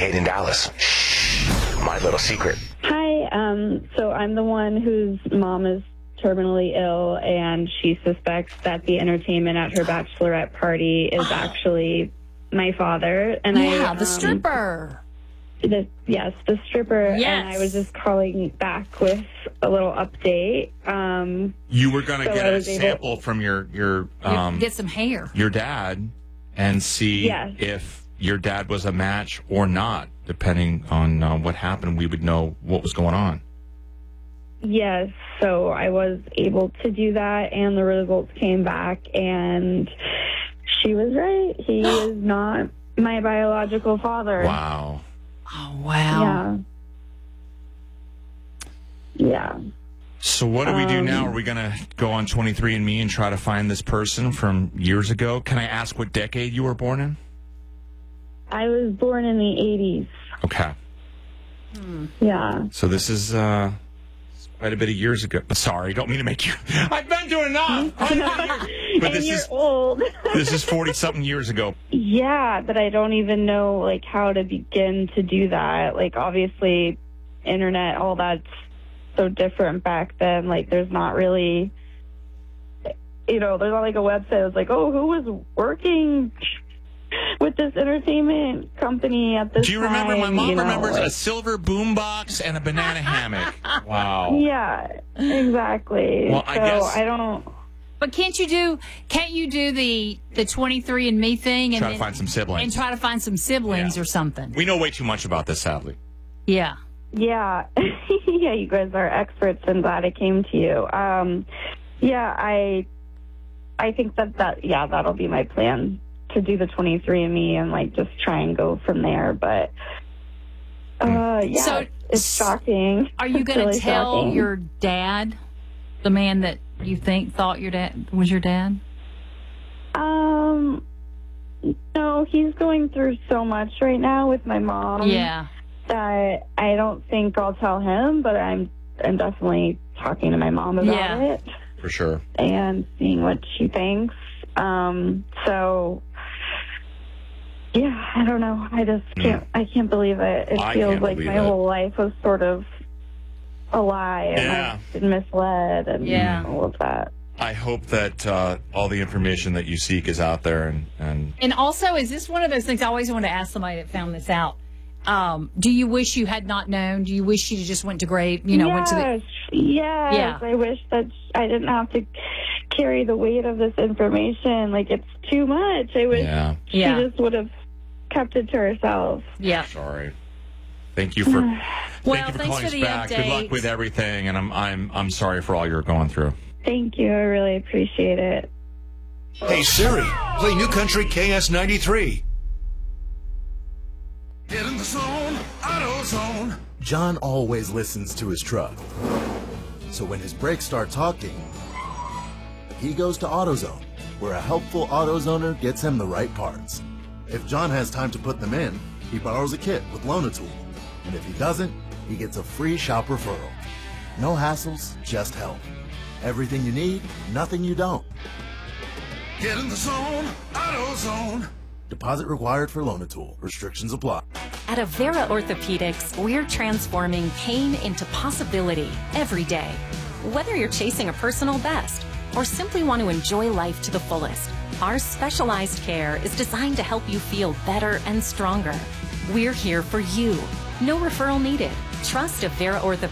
Kate in Dallas. Shh. My little secret. Hi, so I'm the one whose mom is terminally ill, and she suspects that the entertainment at her bachelorette party is actually my father. And the stripper. Yes, the stripper. Yes. And I was just calling back with a little update. You were going to get a sample from your get some hair. Your dad and see Yes. if your dad was a match or not. Depending on what happened, we would know what was going on. Yes, so I was able to do that, and the results came back, and she was right. He is not my biological father. Wow. Oh, wow. Yeah. So what do we do now? Are we going to go on 23andMe and try to find this person from years ago? Can I ask what decade you were born in? I was born in the 80s. Okay. Yeah. So this is quite a bit of years ago. Sorry, don't mean to make you... I've been doing enough! But And this you're is old. This is 40-something years ago. Yeah, but I don't even know, like, how to begin to do that. Like, obviously, internet, all that's so different back then. Like, there's not really... there's not like a website that's like, oh, who was working with this entertainment company at this time? Do you remember? My mom remembers a silver boombox and a banana hammock. Wow. Yeah, exactly. Well, I don't... But can't you do the 23andMe thing and Try to find some siblings. and try to find some siblings or something? We know way too much about this, sadly. Yeah. Yeah. Yeah, you guys are experts. I'm glad I came to you. I think that'll be my plan, to do the 23andMe and, like, just try and go from there. But, So it's shocking. Are you going to really tell shocking. your dad, the man that you thought your dad was your dad? No, he's going through so much right now with my mom. Yeah. That I don't think I'll tell him, but I'm definitely talking to my mom about it. For sure. And seeing what she thinks. So, yeah, I don't know. I just can't believe it. It feels like my whole life was sort of a lie, and I've been misled and all of that. I hope that all the information that you seek is out there. And also, is this one of those things I always want to ask somebody that found this out? Do you wish you had not known? Do you wish you just went to grave? Went to the... Yes. Yeah. I wish that I didn't have to carry the weight of this information. Like, it's too much. I wish she just would have kept it to herself. Yeah. Sorry. Thank you for calling us back. Update. Good luck with everything, and I'm sorry for all you're going through. Thank you. I really appreciate it. Hey Siri, play New Country KS93. Get in the zone, AutoZone. John always listens to his truck. So when his brakes start talking, he goes to AutoZone, where a helpful AutoZoner gets him the right parts. If John has time to put them in, he borrows a kit with Loan-A-Tool. And if he doesn't, he gets a free shop referral. No hassles, just help. Everything you need, nothing you don't. Get in the zone, AutoZone. Deposit required for Loan-A-Tool. Restrictions apply. At Avera Orthopedics, we're transforming pain into possibility every day. Whether you're chasing a personal best or simply want to enjoy life to the fullest, our specialized care is designed to help you feel better and stronger. We're here for you. No referral needed. Trust Avera Orthopedics.